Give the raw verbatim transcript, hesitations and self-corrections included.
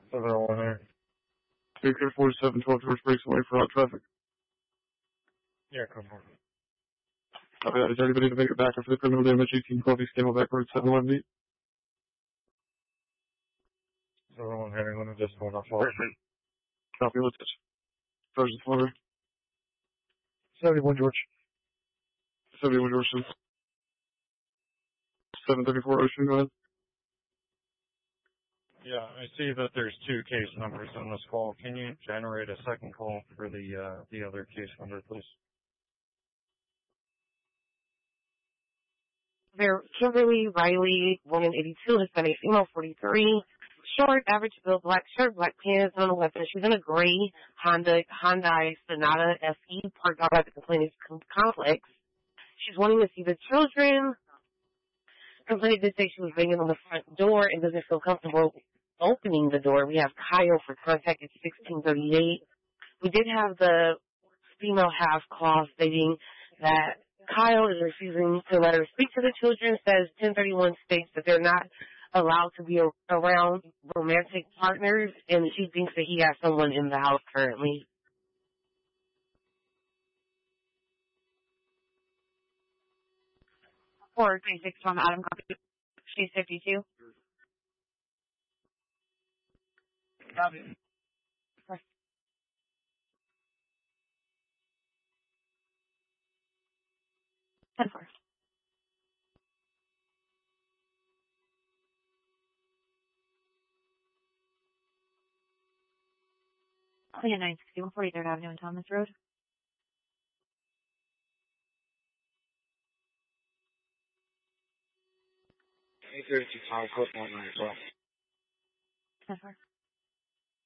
seven oh one there. Baker forty-seven twelve George breaks away for hot traffic. Yeah, come on. Copy that. Is there anybody to make it back after the criminal damage? eighteen twelve East Camelback Road, seven eleven eight. seven oh one heading limit, just one off forward. Copy, let's touch. Sergeant Slaughter. seventy-one George. seventy-one George. seven thirty-four Ocean, go ahead. Yeah, I see that there's two case numbers on this call. Can you generate a second call for the uh, the other case number, please? There, Kimberly Riley, woman eighty-two, Hispanic female, forty-three, short, average build, black shirt, black pants, on a weapon. She's in a gray Honda Hyundai Sonata S E parked out at the complainant's complex. She's wanting to see the children. Complainant did say she was banging on the front door and doesn't feel comfortable opening the door. We have Kyle for contact at sixteen thirty-eight. We did have the female half call stating that Kyle is refusing to let her speak to the children, says ten thirty-one states that they're not allowed to be around romantic partners, and she thinks that he has someone in the house currently. Four three six from Adam copy. She's fifty-two. Copy. ten four. Clear nine sixty-one forty-third Avenue and Thomas Road. eight thirty-two Kyle, code one nine as well. ten four.